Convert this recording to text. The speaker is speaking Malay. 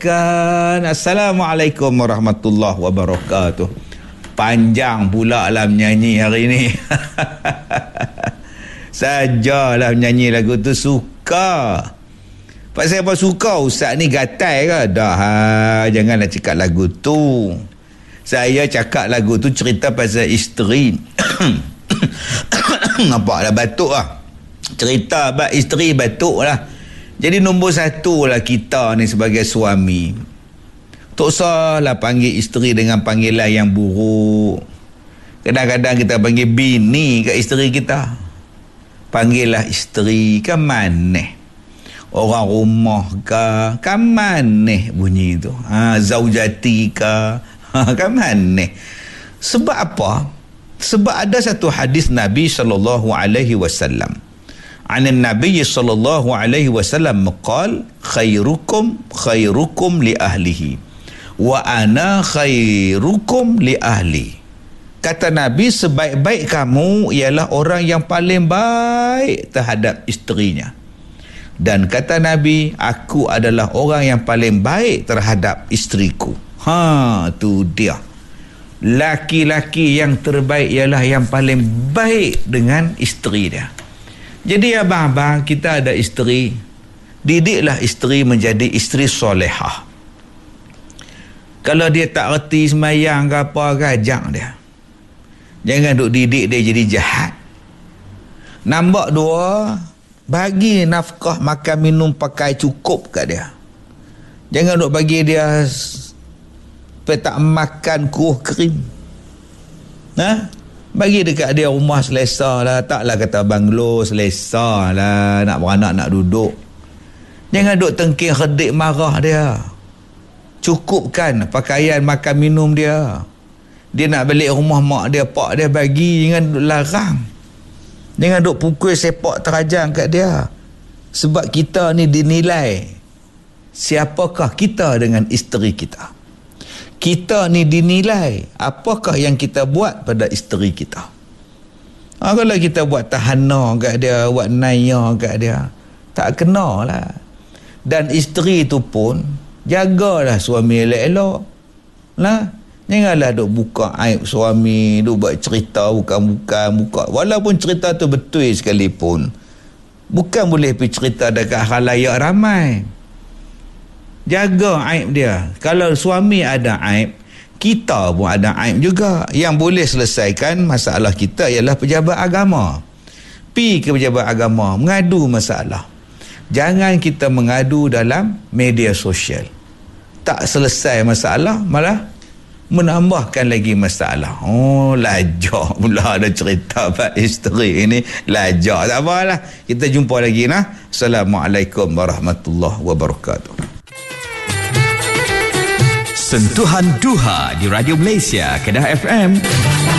Assalamualaikum warahmatullahi wabarakatuh. Panjang pula lah menyanyi hari ni. Sajalah menyanyi lagu tu, suka. Pasal apa suka? Ustaz ni gatai ke? Dah, janganlah cakap lagu tu. Saya cakap lagu tu cerita pasal isteri. Nampaklah batuk lah. Cerita abang isteri batuk lah. Jadi nombor satu lah kita ni sebagai suami. Tak usahlah panggil isteri dengan panggilan yang buruk. Kadang-kadang kita panggil bini kat isteri kita. Panggillah isteri, kan mana? Orang rumah ke? Kan mana bunyi tu? Zaujati ke? Kan mana? Sebab apa? Sebab ada satu hadis Nabi SAW. عن النبي صلى الله عليه وسلم قال خيركم لأهله وأنا خيركم لأهلي. Kata Nabi, sebaik-baik kamu ialah orang yang paling baik terhadap isterinya. Dan kata Nabi, aku adalah orang yang paling baik terhadap isteriku. Tu dia. Laki-laki yang terbaik ialah yang paling baik dengan isteri dia. Jadi abang-abang, kita ada isteri, didiklah isteri menjadi isteri solehah. Kalau dia tak reti semayang ke apa ke, ajak dia. Jangan duk didik dia jadi jahat. Nombor dua, bagi nafkah makan minum pakai cukup kat dia. Jangan duk bagi dia tak makan kuah kering. Bagi dekat dia rumah selesa lah. Taklah kata banglo selesa lah. Nak beranak, nak duduk. Jangan duk tengking redik marah dia. Cukupkan pakaian, makan minum dia. Dia nak balik rumah mak dia, pak dia bagi. Jangan duk larang. Jangan duk pukul sepak terajang kat dia. Sebab kita ni dinilai siapakah kita dengan isteri kita. Kita ni dinilai apakah yang kita buat pada isteri kita. Kalau kita buat tahana kat dia, buat naya kat dia, tak kena lah. Dan isteri tu pun jagalah suami elok-elok lah. Janganlah duk buka aib suami, duk buat cerita bukan. Walaupun cerita tu betul sekalipun, bukan boleh pergi cerita dekat khalayak ramai. Jaga aib dia. Kalau suami ada aib, kita pun ada aib juga. Yang boleh selesaikan masalah kita ialah pejabat agama. Pi ke pejabat agama, mengadu masalah. Jangan kita mengadu dalam media sosial. Tak selesai masalah, malah menambahkan lagi masalah. Lajak pula ada cerita pak isteri ini. Lajak, tak apalah. Kita jumpa lagi nah. Assalamualaikum warahmatullahi wabarakatuh. Sentuhan Duha di Radio Malaysia, Kedah FM.